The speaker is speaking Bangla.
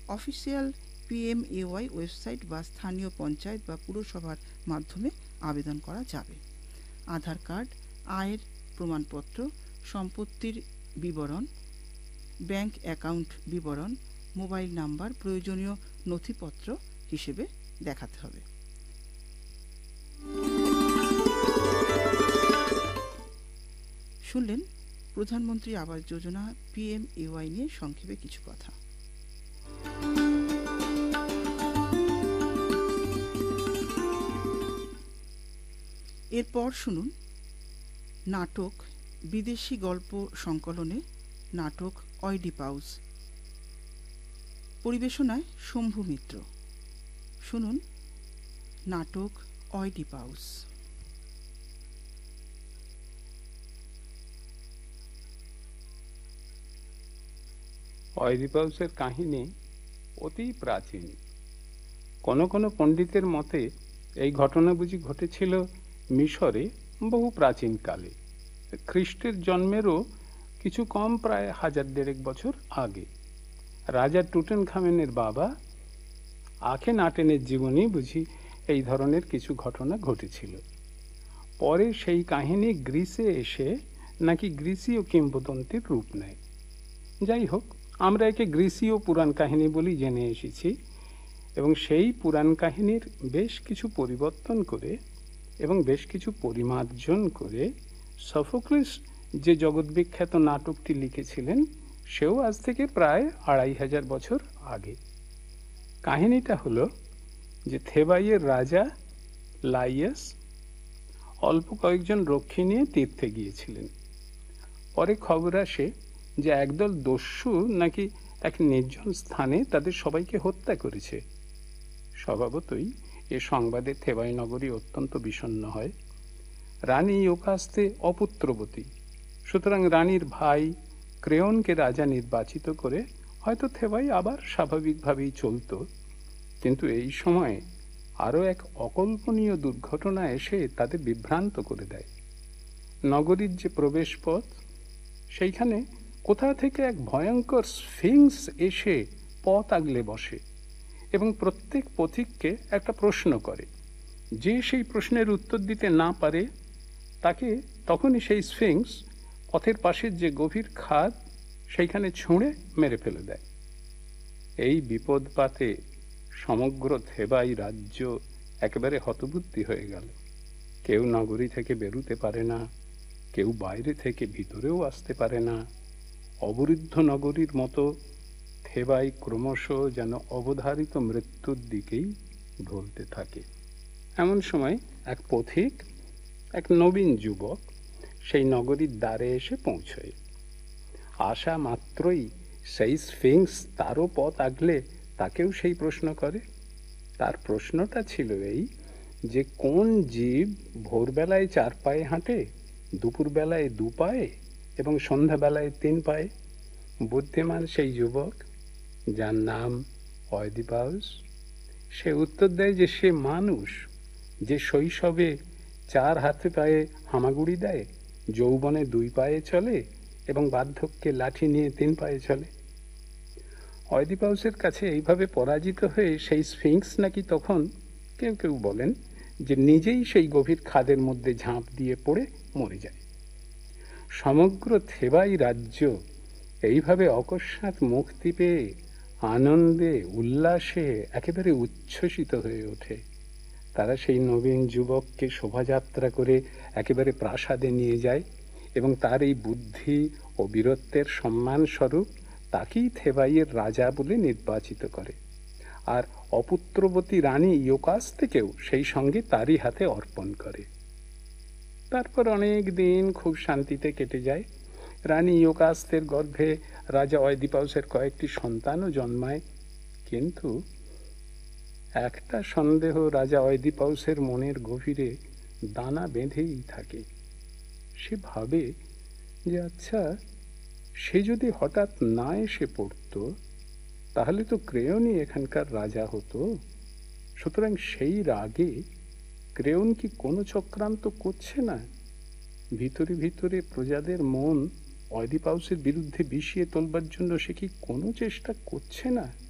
অফিসিয়াল PMAY ওয়েবসাইট বা স্থানীয় পঞ্চায়েত বা পুরসভার মাধ্যমে আবেদন করা যাবে। আধার কার্ড, আয়ের প্রমাণপত্র, সম্পত্তির বিবরণ, ব্যাংক অ্যাকাউন্ট বিবরণ, মোবাইল নাম্বার প্রয়োজনীয় নথিপত্র হিসেবে দেখাতে হবে। শুনলেন প্রধানমন্ত্রী আবাস যোজনা PMAY নিয়ে সংক্ষেপে কিছু কথা। এরপর শুনুন নাটক বিদেশি গল্প সংকলনে নাটক অয়ডিপাউস, পরিবেশনায় শম্ভু মিত্র। শুনুন নাটক অয়ডিপাউস। অয়ডিপাউসের কাহিনী অতি প্রাচীন। কোনো কোনো পণ্ডিতের মতে এই ঘটনা বুঝি ঘটেছিল মিশরে বহু প্রাচীনকালে, খ্রিস্টের জন্মেরও কিছু কম, প্রায় 1000 বছর আগে। রাজা টুটেনখামেনের বাবা আখেনাটেনের জীবনী বুঝি এই ধরনের কিছু ঘটনা ঘটেছিল। পরে সেই কাহিনী গ্রিসে এসে নাকি গ্রিসীয় কিংবদন্তির রূপ নেয়। যাই হোক, আমরা একে গ্রিসীয় পুরাণ কাহিনী বলি জেনে এসেছি, এবং সেই পুরাণ কাহিনীর বেশ কিছু পরিবর্তন করে এবং বেশ কিছু পরিমার্জন করে সফোক্লিস যে জগৎবিখ্যাত নাটকটি লিখেছিলেন সেও আজ থেকে প্রায় 2500 বছর আগে। কাহিনীটা হলো যে থেবাইয়ের রাজা লাইয়াস অল্প কয়েকজন রক্ষী নিয়ে তীর্থে গিয়েছিলেন। পরে খবর আসে যে একদল দস্যু নাকি এক নির্জন স্থানে তাদের সবাইকে হত্যা করেছে। স্বভাবতই এ সংবাদে থেবাই নগরী অত্যন্ত বিষণ্ণ হয়। রানী ইয়োকাস্তে অপুত্রবতী, সুতরাং রানীর ভাই ক্রেয়নকে রাজা নির্বাচিত করে হয়তো থেবাই আবার স্বাভাবিকভাবেই চলত। কিন্তু এই সময়ে আরও এক অকল্পনীয় দুর্ঘটনা এসে তাদের বিভ্রান্ত করে দেয়। নগরীর যে প্রবেশ পথ, সেইখানে কোথা থেকে এক ভয়ঙ্কর স্ফিংস এসে পথ আগলে বসে এবং প্রত্যেক পথিককে একটা প্রশ্ন করে। যে সেই প্রশ্নের উত্তর দিতে না পারে তাকে তখনই সেই স্ফিংস পথের পাশের যে গভীর খাদ সেইখানে ছুঁড়ে মেরে ফেলে দেয়। এই বিপদপাতে সমগ্র থেবাই রাজ্য একেবারে হতবুদ্ধি হয়ে গেল। কেউ নগরী থেকে বেরুতে পারে না, কেউ বাইরে থেকে ভিতরেও আসতে পারে না। অবরুদ্ধ নগরীর মতো থেবাই ক্রমশ যেন অবধারিত মৃত্যুর দিকেই ঢলতে থাকে। এমন সময় এক পথিক, এক নবীন যুবক সেই নগরীর দ্বারে এসে পৌঁছয়। আসা মাত্রই সেই স্ফিংস তারও পথ আগলে তাকেও সেই প্রশ্ন করে। তার প্রশ্নটা ছিল এই যে কোন জীব ভোরবেলায় 4 পায়ে হাঁটে, দুপুরবেলায় 2 পায়ে এবং সন্ধ্যাবেলায় 3 পায়ে? বুদ্ধিমান সেই যুবক, যার নাম অয়ডিপাউস, সে উত্তর দেয় যে সে মানুষ, যে শৈশবে 4 হাতে পায়ে হামাগুড়ি দেয়, যৌবনে 2 পায়ে চলে এবং বার্ধক্যে লাঠি নিয়ে 3 পায়ে চলে। অয়ডিপাউসের কাছে এইভাবে পরাজিত হয়ে সেই স্ফিংস নাকি তখন, কেউ কেউ বলেন যে নিজেই সেই গভীর খাদের মধ্যে ঝাঁপ দিয়ে পড়ে মরে যায়। সমগ্র থেবাই রাজ্য এইভাবে অকস্মাৎ মুক্তি পেয়ে আনন্দে উল্লাসে একেবারে উচ্ছ্বসিত হয়ে ওঠে। তারা সেই নবীন যুবককে শোভাযাত্রা করে একেবারে প্রাসাদে নিয়ে যায় এবং তার এই বুদ্ধি ও বীরত্বের সম্মানস্বরূপ তাকেই থেবাইয়ের রাজা বলে নির্বাচিত করে, আর অপুত্রবতী রানী ইয়োকাস্তেকেও সেই সঙ্গে তারই হাতে অর্পণ করে। তারপর অনেক দিন খুব শান্তিতে কেটে যায়। রানী ইয়োকাস্তের গর্ভে রাজা অয়ডিপাউসের কয়েকটি সন্তানও জন্মায়। কিন্তু একটা সন্দেহ রাজা অয়ডিপাউসের মনের গভীরে দানা বেঁধেই থাকে। সে ভাবে যে আচ্ছা, সে যদি হঠাৎ না এসে পড়তো তাহলে তো ক্রেয়নই এখানকার রাজা হতো। সুতরাং সেই রাগে ক্রেয়ন কি কোনো চক্রান্ত করছে না? ভিতরে ভিতরে প্রজাদের মন অয়ডিপাউসের বিরুদ্ধে বিষিয়ে তোলবার জন্য সে কি কোনো চেষ্টা করছে না?